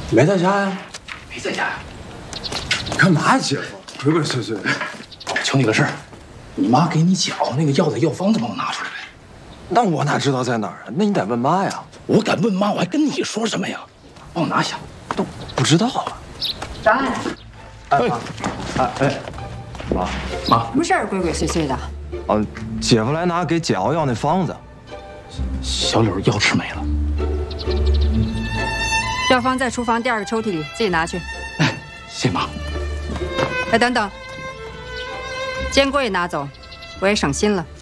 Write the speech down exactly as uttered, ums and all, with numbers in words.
没在家呀？ 没在家呀？ 干嘛呀，姐夫？鬼鬼祟祟的。 求你个事儿，你妈给你脚那个药的药方子帮我拿出来呗。 那我哪知道在哪儿啊？那你得问妈呀。 我敢问妈，我还跟你说什么呀？帮我拿下。 都不知道啊。 张爱， 哎妈，哎哎，妈妈， 什么事儿鬼鬼祟祟的？ 哦，姐夫来拿给解药药那方子。 小柳药吃没了。 药方在厨房第二个抽屉里，自己拿去。 哎，谢妈。 哎，等等，煎锅也拿走，我也省心了。